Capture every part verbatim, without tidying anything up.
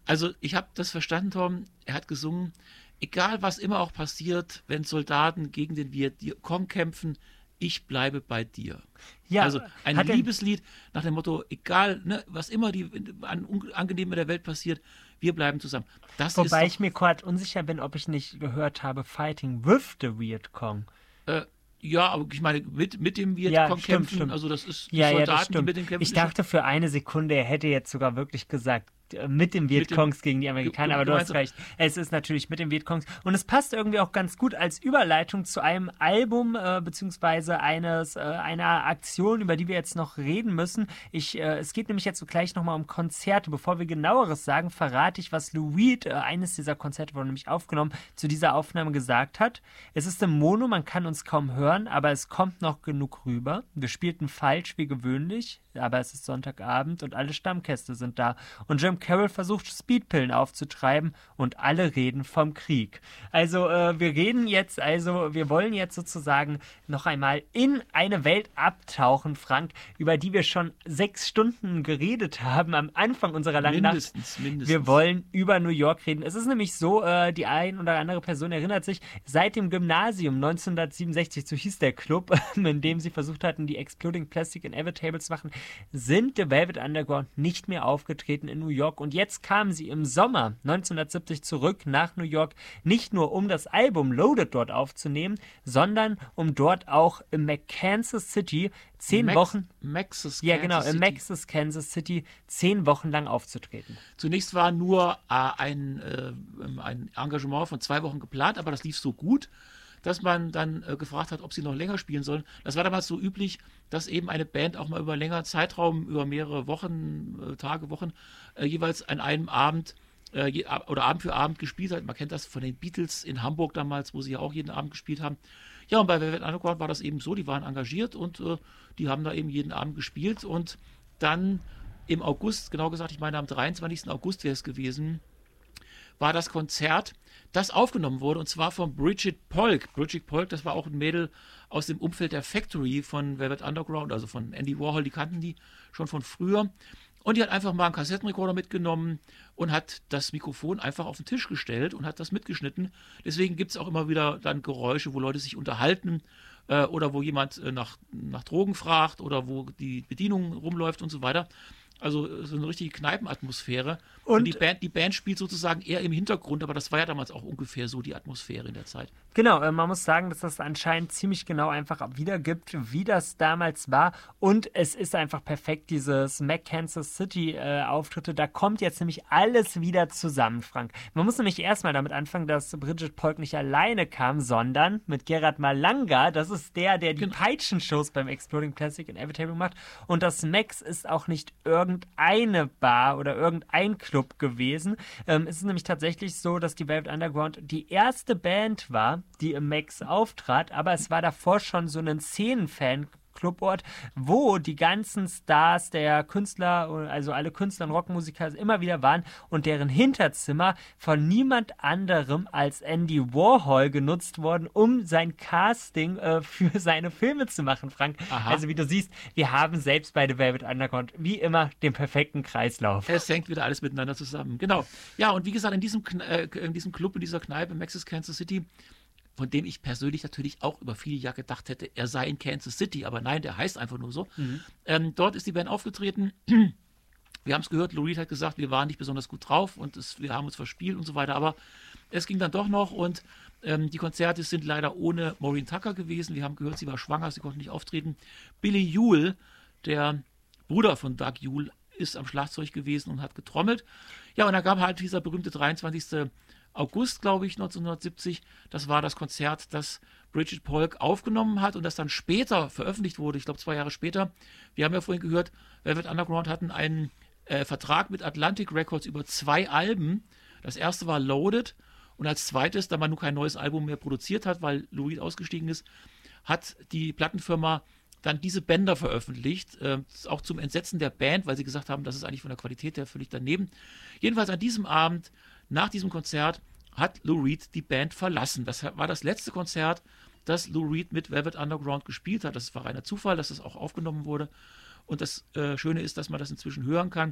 Also ich habe das verstanden, Tom. Er hat gesungen, egal was immer auch passiert, wenn Soldaten gegen den Vietcong kämpfen, ich bleibe bei dir. Ja, Also ein hat er, Liebeslied nach dem Motto, egal, ne, was immer die, an angenehm in der Welt passiert, wir bleiben zusammen. Das ist wobei doch, ich mir gerade unsicher bin, ob ich nicht gehört habe, Fighting with the Vietcong. äh, ja, aber ich meine, mit, mit dem Ja, Vietcong stimmt, kämpfen, stimmt. also das ist die Ja, ja, das Soldaten, die stimmt. mit dem kämpfen, Ich ist ja dachte für eine Sekunde, er hätte jetzt sogar wirklich gesagt, äh, mit dem mit dem Vietcongs gegen die ge- Amerikaner, ge- aber du hast gemeinsam. recht. Es ist natürlich mit dem Vietcongs. Und es passt irgendwie auch ganz gut als Überleitung zu einem Album, äh, beziehungsweise eines, äh, einer Aktion, über die wir jetzt noch reden müssen. Ich, äh, es geht nämlich jetzt so gleich nochmal um Konzerte. Bevor wir genaueres sagen, verrate ich, was Lou Reed, äh, eines dieser Konzerte wurde nämlich aufgenommen, zu dieser Aufnahme gesagt hat. Es ist im Mono, man kann uns kaum hören, aber es kommt noch genug rüber. Wir spielten falsch wie gewöhnlich, aber es ist Sonntagabend und alle Stammgäste sind da. Und Jim Carroll versucht, Speedpillen aufzutreiben und alle reden vom Krieg. Also äh, wir reden jetzt, also wir wollen jetzt sozusagen noch einmal in eine Welt abtauchen, Frank, über die wir schon sechs Stunden geredet haben am Anfang unserer langen Mindestens, Nacht. mindestens. Wir wollen über New York reden. Es ist nämlich so, äh, die ein oder andere Person erinnert sich, seit dem Gymnasium neunzehnhundertsiebenundsechzig, so hieß der Club, in dem sie versucht hatten, die Exploding Plastic Inevitable zu machen, sind The Velvet Underground nicht mehr aufgetreten in New York. Und jetzt kamen sie im Sommer neunzehnhundertsiebzig zurück nach New York, nicht nur um das Album Loaded dort aufzunehmen, sondern um dort auch im Kansas City zehn Max, Wochen, Maxis, ja Kansas genau, im City. Maxis Kansas City zehn Wochen lang aufzutreten. Zunächst war nur äh, ein, äh, ein Engagement von zwei Wochen geplant, aber das lief so gut, dass man dann äh, gefragt hat, ob sie noch länger spielen sollen. Das war damals so üblich, dass eben eine Band auch mal über längeren Zeitraum, über mehrere Wochen, äh, Tage, Wochen, äh, jeweils an einem Abend äh, je, oder Abend für Abend gespielt hat. Man kennt das von den Beatles in Hamburg damals, wo sie ja auch jeden Abend gespielt haben. Ja, und bei Velvet Underground war das eben so, die waren engagiert und äh, die haben da eben jeden Abend gespielt und dann im August, genau gesagt, ich meine am dreiundzwanzigsten August wäre es gewesen, war das Konzert, das aufgenommen wurde, und zwar von Bridget Polk. Bridget Polk, das war auch ein Mädel aus dem Umfeld der Factory von Velvet Underground, also von Andy Warhol, die kannten die schon von früher. Und die hat einfach mal einen Kassettenrekorder mitgenommen und hat das Mikrofon einfach auf den Tisch gestellt und hat das mitgeschnitten. Deswegen gibt es auch immer wieder dann Geräusche, wo Leute sich unterhalten äh, oder wo jemand äh, nach, nach Drogen fragt oder wo die Bedienung rumläuft und so weiter. Also so eine richtige Kneipenatmosphäre. Und, und die, Band, die Band spielt sozusagen eher im Hintergrund, aber das war ja damals auch ungefähr so die Atmosphäre in der Zeit. Genau, äh, man muss sagen, dass das anscheinend ziemlich genau einfach wiedergibt, wie das damals war. Und es ist einfach perfekt, dieses Mac Kansas City äh, Auftritte. Da kommt jetzt nämlich alles wieder zusammen, Frank. Man muss nämlich erstmal damit anfangen, dass Bridget Polk nicht alleine kam, sondern mit Gerard Malanga. Das ist der, der die Genau. Peitschenshows beim Exploding Plastic Inevitable macht. Und das Max ist auch nicht irgendeine Bar oder irgendein Club gewesen. Ähm, es ist nämlich tatsächlich so, dass die Velvet Underground die erste Band war, die im Max auftrat, aber es war davor schon so ein Szenenfan Clubort, wo die ganzen Stars der Künstler, also alle Künstler und Rockmusiker immer wieder waren und deren Hinterzimmer von niemand anderem als Andy Warhol genutzt wurden, um sein Casting äh, für seine Filme zu machen, Frank. Aha. Also wie du siehst, wir haben selbst bei The Velvet Underground wie immer den perfekten Kreislauf. Es hängt wieder alles miteinander zusammen. Genau. Ja, und wie gesagt, in diesem, Kne- äh, in diesem Club, in dieser Kneipe, Maxis Kansas City, von dem ich persönlich natürlich auch über viele Jahre gedacht hätte, er sei in Kansas City, aber nein, der heißt einfach nur so. Mhm. Ähm, dort ist die Band aufgetreten. Wir haben es gehört, Lou Reed hat gesagt, wir waren nicht besonders gut drauf und es, wir haben uns verspielt und so weiter, aber es ging dann doch noch und ähm, die Konzerte sind leider ohne Maureen Tucker gewesen. Wir haben gehört, sie war schwanger, sie konnte nicht auftreten. Billy Ewell, der Bruder von Doug Ewell, ist am Schlagzeug gewesen und hat getrommelt. Ja, und da gab halt dieser berühmte dreiundzwanzigsten August, glaube ich, neunzehnhundertsiebzig. Das war das Konzert, das Bridget Polk aufgenommen hat und das dann später veröffentlicht wurde, ich glaube zwei Jahre später. Wir haben ja vorhin gehört, Velvet Underground hatten einen äh, Vertrag mit Atlantic Records über zwei Alben. Das erste war Loaded und als zweites, da man nun kein neues Album mehr produziert hat, weil Lou Reed ausgestiegen ist, hat die Plattenfirma dann diese Bänder veröffentlicht, äh, auch zum Entsetzen der Band, weil sie gesagt haben, das ist eigentlich von der Qualität her völlig daneben. Jedenfalls an diesem Abend, nach diesem Konzert, hat Lou Reed die Band verlassen. Das war das letzte Konzert, das Lou Reed mit Velvet Underground gespielt hat. Das war reiner Zufall, dass das auch aufgenommen wurde. Und das äh, Schöne ist, dass man das inzwischen hören kann.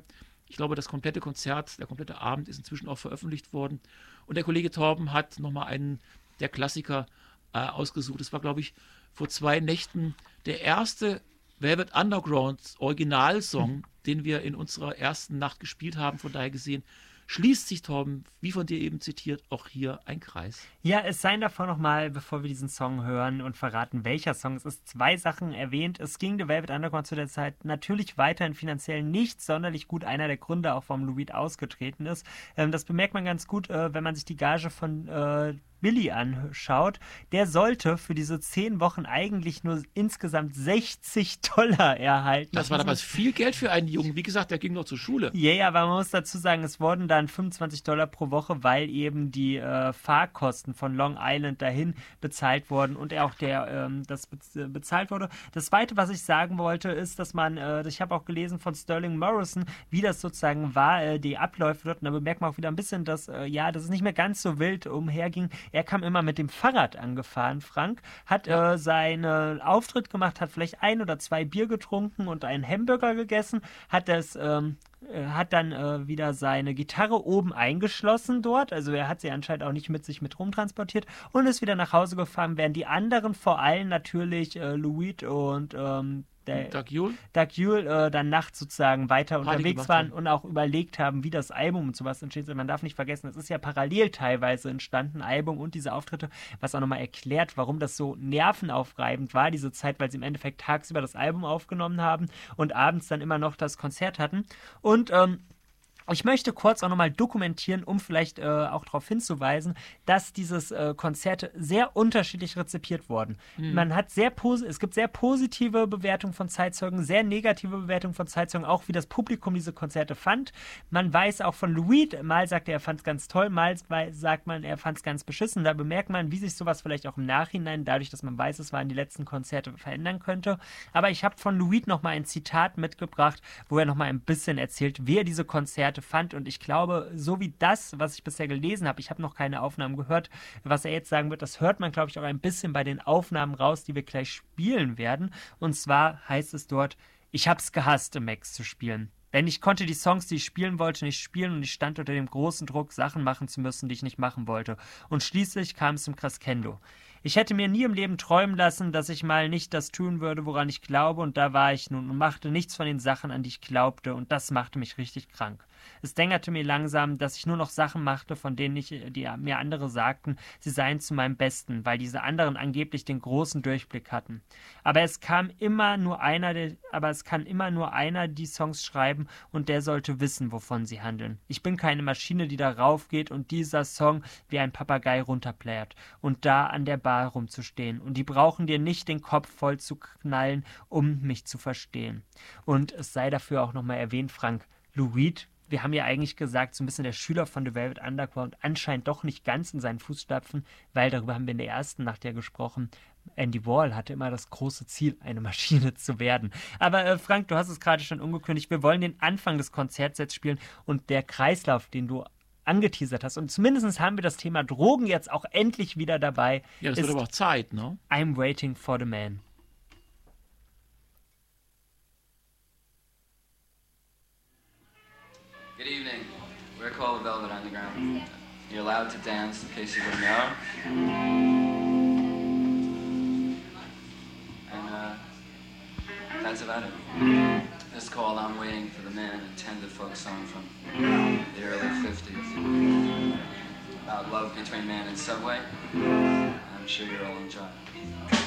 Ich glaube, das komplette Konzert, der komplette Abend ist inzwischen auch veröffentlicht worden. Und der Kollege Torben hat nochmal einen der Klassiker äh, ausgesucht. Das war, glaube ich, vor zwei Nächten der erste Velvet Underground Originalsong, hm. den wir in unserer ersten Nacht gespielt haben. Von daher gesehen schließt sich, Torben, wie von dir eben zitiert, auch hier ein Kreis. Ja, es seien davor nochmal, bevor wir diesen Song hören und verraten, welcher Song es ist, zwei Sachen erwähnt. Es ging The Velvet Underground zu der Zeit natürlich weiterhin finanziell nicht sonderlich gut. Einer der Gründe auch, warum Lou Reed ausgetreten ist. Ähm, das bemerkt man ganz gut, äh, wenn man sich die Gage von äh, Billy anschaut. Der sollte für diese zehn Wochen eigentlich nur insgesamt sechzig Dollar erhalten. Das war damals viel Geld für einen Jungen. Wie gesagt, der ging noch zur Schule. Ja, yeah, aber man muss dazu sagen, es wurden dann fünfundzwanzig Dollar pro Woche, weil eben die äh, Fahrkosten von Long Island dahin bezahlt wurden und auch der ähm, das be- bezahlt wurde. Das Zweite, was ich sagen wollte, ist, dass man, äh, ich habe auch gelesen von Sterling Morrison, wie das sozusagen war, äh, die Abläufe dort. Und da bemerkt man auch wieder ein bisschen, dass, äh, ja, dass es nicht mehr ganz so wild umherging. Er kam immer mit dem Fahrrad angefahren, Frank, hat ja. äh, seinen Auftritt gemacht, hat vielleicht ein oder zwei Bier getrunken und einen Hamburger gegessen, hat das ähm, hat dann äh, wieder seine Gitarre oben eingeschlossen dort, also er hat sie anscheinend auch nicht mit sich mit rumtransportiert und ist wieder nach Hause gefahren, während die anderen, vor allem natürlich äh, Lou Reed und ähm, der Doug Yule, Doug Yule äh, dann nachts sozusagen weiter Party unterwegs waren haben. und auch überlegt haben, wie das Album und sowas entsteht. Man darf nicht vergessen, es ist ja parallel teilweise entstanden, Album und diese Auftritte, was auch nochmal erklärt, warum das so nervenaufreibend war, diese Zeit, weil sie im Endeffekt tagsüber das Album aufgenommen haben und abends dann immer noch das Konzert hatten. Und ähm, ich möchte kurz auch nochmal dokumentieren, um vielleicht äh, auch darauf hinzuweisen, dass dieses äh, Konzerte sehr unterschiedlich rezipiert wurden. Mhm. Man hat sehr posi- es gibt sehr positive Bewertungen von Zeitzeugen, sehr negative Bewertungen von Zeitzeugen, auch wie das Publikum diese Konzerte fand. Man weiß auch von Lou Reed, mal sagt er, er fand es ganz toll, mal sagt man, er fand es ganz beschissen. Da bemerkt man, wie sich sowas vielleicht auch im Nachhinein, dadurch, dass man weiß, es waren die letzten Konzerte, verändern könnte. Aber ich habe von Lou Reed nochmal ein Zitat mitgebracht, wo er nochmal ein bisschen erzählt, wie er diese Konzerte fand, und ich glaube, so wie das, was ich bisher gelesen habe, ich habe noch keine Aufnahmen gehört, was er jetzt sagen wird, das hört man, glaube ich, auch ein bisschen bei den Aufnahmen raus, die wir gleich spielen werden, und zwar heißt es dort, ich hab's gehasst, im Max zu spielen. Denn ich konnte die Songs, die ich spielen wollte, nicht spielen, und ich stand unter dem großen Druck, Sachen machen zu müssen, die ich nicht machen wollte. Und schließlich kam es zum Crescendo. Ich hätte mir nie im Leben träumen lassen, dass ich mal nicht das tun würde, woran ich glaube, und da war ich nun und machte nichts von den Sachen, an die ich glaubte, und das machte mich richtig krank. Es dängerte mir langsam, dass ich nur noch Sachen machte, von denen ich, die mir andere sagten, sie seien zu meinem Besten, weil diese anderen angeblich den großen Durchblick hatten. Aber es kam immer nur einer, der, aber es kann immer nur einer die Songs schreiben, und der sollte wissen, wovon sie handeln. Ich bin keine Maschine, die darauf geht und dieser Song wie ein Papagei runterplärt und da an der Bar rumzustehen, und die brauchen dir nicht den Kopf voll zu knallen, um mich zu verstehen. Und es sei dafür auch nochmal erwähnt, Frank, Lou Reed, wir haben ja eigentlich gesagt, so ein bisschen der Schüler von The Velvet Underground, anscheinend doch nicht ganz in seinen Fußstapfen, weil darüber haben wir in der ersten Nacht ja gesprochen. Andy Warhol hatte immer das große Ziel, eine Maschine zu werden. Aber äh, Frank, du hast es gerade schon angekündigt, wir wollen den Anfang des Konzerts jetzt spielen, und der Kreislauf, den du angeteasert hast, und zumindest haben wir das Thema Drogen jetzt auch endlich wieder dabei. Ja, das wird aber auch Zeit, ne? I'm Waiting for the Man. Good evening. We're called Velvet Underground. You're allowed to dance, in case you didn't know. And uh, that's about it. This is called I'm Waiting for the Man, a tender folk song from the early fifties. About love between man and subway. I'm sure you'll all enjoy it.